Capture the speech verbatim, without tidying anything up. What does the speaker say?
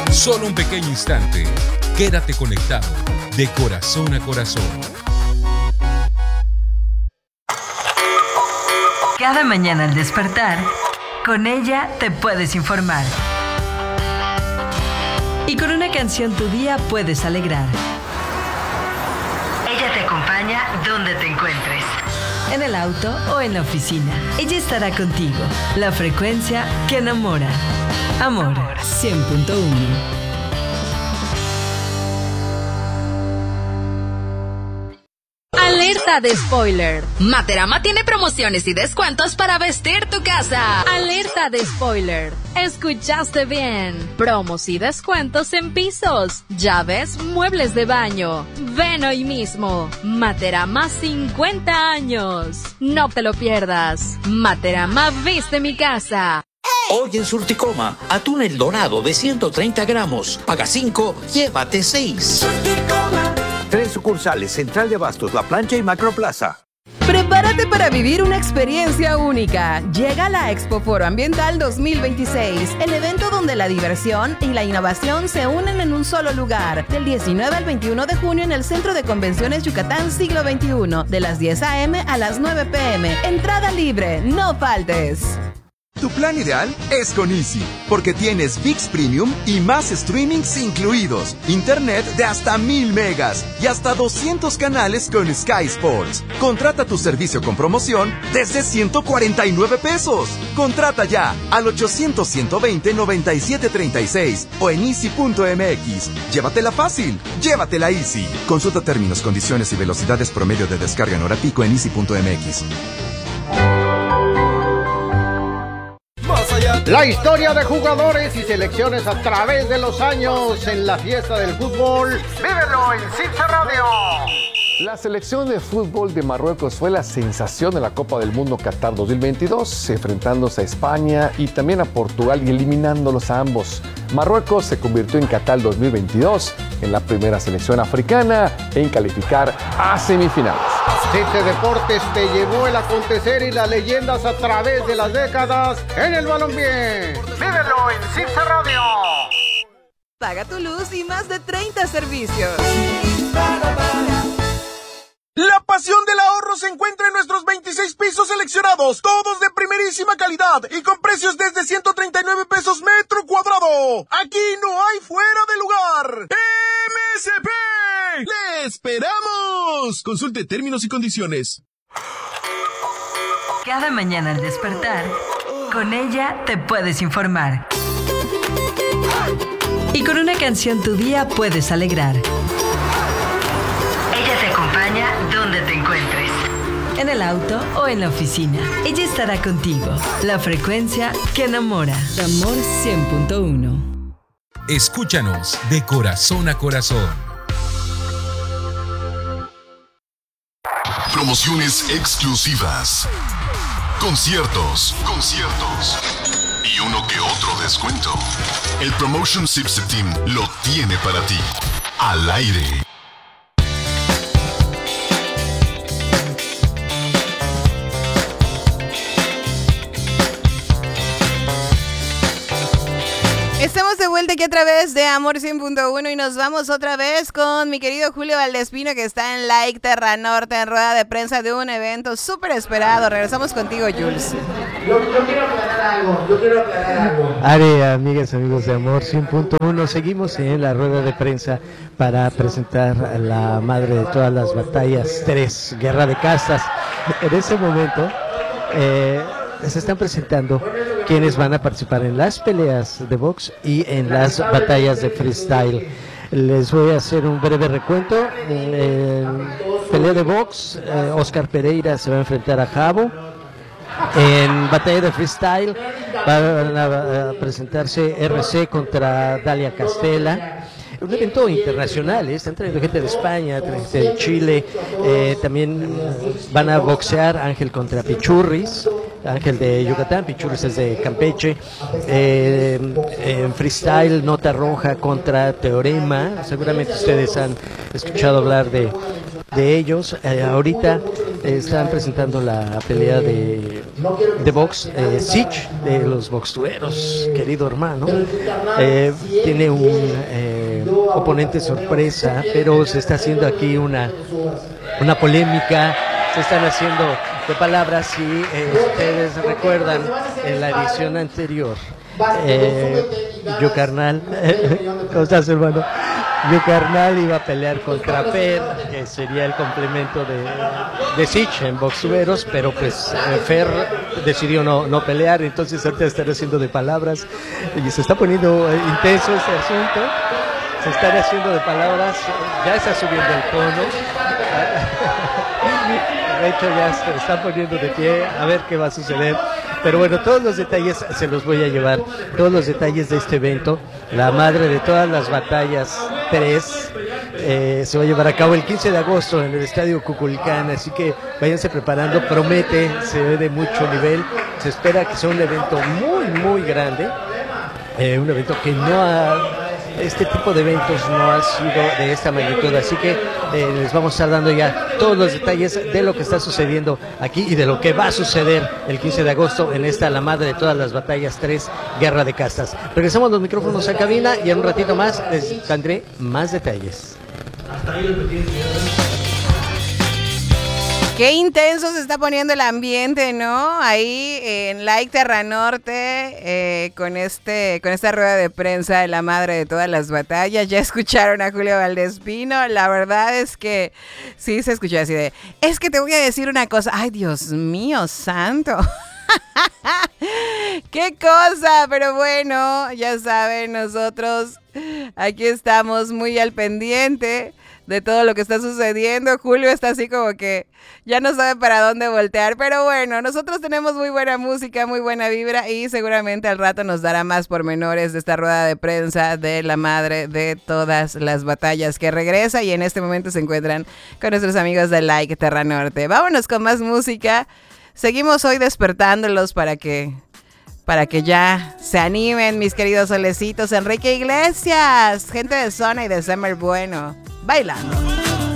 Solo un pequeño instante. Quédate conectado de corazón a corazón. Cada mañana al despertar, con ella te puedes informar. Y con una canción tu día puedes alegrar. Ella te acompaña donde te encuentres. En el auto o en la oficina. Ella estará contigo. La frecuencia que enamora. Amor cien punto uno. Alerta de spoiler. Materama tiene promociones y descuentos para vestir tu casa. Alerta de spoiler. Escuchaste bien. Promos y descuentos en pisos, llaves, muebles de baño. Ven hoy mismo. Materama cincuenta años. No te lo pierdas. Materama viste mi casa. Hoy en Surticoma, atún El Dorado de ciento treinta gramos. Paga cinco, llévate seis. Tres sucursales, Central de Abastos, La Plancha y Macroplaza. Prepárate para vivir una experiencia única. Llega la Expo Foro Ambiental dos mil veintiséis, el evento donde la diversión y la innovación se unen en un solo lugar. Del diecinueve al veintiuno de junio en el Centro de Convenciones Yucatán Siglo veintiuno, de las diez a eme a las nueve pe eme. Entrada libre, no faltes. Tu plan ideal es con Easy, porque tienes V I X Premium y más streamings incluidos, internet de hasta mil megas y hasta doscientos canales con Sky Sports. Contrata tu servicio con promoción desde ciento cuarenta y nueve pesos. Contrata ya al ochocientos, ciento veinte, noventa y siete treinta y seis o en easy punto eme equis. Llévatela fácil, llévatela Easy. Consulta términos, condiciones y velocidades promedio de descarga en hora pico en easy punto eme equis. La historia de jugadores y selecciones a través de los años en la fiesta del fútbol. ¡Vívelo en Cince Radio! La selección de fútbol de Marruecos fue la sensación de la Copa del Mundo Qatar dos mil veintidós, enfrentándose a España y también a Portugal y eliminándolos a ambos. Marruecos se convirtió en Qatar dos mil veintidós en la primera selección africana en calificar a semifinales. Cince Deportes te llevó el acontecer y las leyendas a través de las décadas en el balompié. ¡Vívelo en Cince Radio! Paga tu luz y más de treinta servicios. La pasión del ahorro se encuentra en nuestros veintiséis pisos seleccionados, todos de primerísima calidad y con precios desde ciento treinta y nueve pesos metro cuadrado. Aquí no hay fuera de lugar. eme ese pe. ¡Le esperamos! Consulte términos y condiciones. Cada mañana al despertar, con ella te puedes informar. Y con una canción tu día puedes alegrar. Ella te acompaña donde te encuentres. En el auto o en la oficina. Ella estará contigo. La frecuencia que enamora. Amor cien punto uno. Escúchanos de corazón a corazón. Promociones exclusivas. Conciertos, conciertos. Y uno que otro descuento. El Promotion Sipse Team lo tiene para ti. Al aire. Estamos de vuelta aquí a través de Amor cien punto uno y nos vamos otra vez con mi querido Julio Valdespino, que está en Like Terra Norte en rueda de prensa de un evento súper esperado. Regresamos contigo, Jules. Yo, yo quiero aclarar algo, yo quiero aclarar algo. Are, amigas, amigos de Amor cien punto uno, seguimos en la rueda de prensa para presentar a la madre de todas las batallas tres, Guerra de Castas. En este momento eh, se están presentando quienes van a participar en las peleas de box y en las batallas de freestyle. Les voy a hacer un breve recuento. En pelea de box, eh, Oscar Pereira se va a enfrentar a Javo. En batalla de freestyle van a, a presentarse R C contra Dalia Castela. Un evento internacional, ¿eh? Están trayendo gente de España, gente de Chile, eh, también van a boxear Ángel contra Pichurris, Ángel de Yucatán, Pichurris es de Campeche, eh, en freestyle Nota Roja contra Teorema, seguramente ustedes han escuchado hablar de, de ellos. Eh, ahorita están presentando la pelea de, de box, eh, Sich, de los boxtueros, querido hermano. Eh, tiene un eh, oponente sorpresa, pero se está haciendo aquí una, una polémica, se están haciendo de palabras y eh, ustedes recuerdan en la edición anterior, eh, yo carnal, ¿cómo estás, hermano? Yo carnal iba a pelear contra Fer, que sería el complemento de, de Sich en boxeros, pero pues eh, Fer decidió no, no pelear, entonces ahorita están haciendo de palabras y se está poniendo eh, intenso este asunto, se están haciendo de palabras, ya está subiendo el tono, de hecho ya se está poniendo de pie, a ver qué va a suceder. Pero bueno, todos los detalles se los voy a llevar, todos los detalles de este evento, la madre de todas las batallas tres, eh, se va a llevar a cabo el quince de agosto en el Estadio Cuculcán, así que váyanse preparando, promete, se ve de mucho nivel, se espera que sea un evento muy, muy grande, eh, un evento que no ha... Este tipo de eventos no ha sido de esta magnitud, así que eh, les vamos a estar dando ya todos los detalles de lo que está sucediendo aquí y de lo que va a suceder el quince de agosto en esta, la madre de todas las batallas tres, Guerra de Castas. Regresamos los micrófonos a cabina y en un ratito más les tendré más detalles. Qué intenso se está poniendo el ambiente, ¿no? Ahí en Like Terra Norte, eh, con este, con esta rueda de prensa de la madre de todas las batallas. Ya escucharon a Julio Valdespino. La verdad es que sí se escuchó así de, es que te voy a decir una cosa. Ay, Dios mío, santo. ¡Qué cosa! Pero bueno, ya saben, nosotros aquí estamos muy al pendiente de todo lo que está sucediendo. Julio está así como que ya no sabe para dónde voltear, pero bueno, nosotros tenemos muy buena música, muy buena vibra y seguramente al rato nos dará más pormenores de esta rueda de prensa de la madre de todas las batallas que regresa y en este momento se encuentran con nuestros amigos de Like Terra Norte. Vámonos con más música. Seguimos hoy despertándolos para que para que ya se animen, mis queridos solecitos. Enrique Iglesias, gente de Zona y de Summer Bueno, bailando.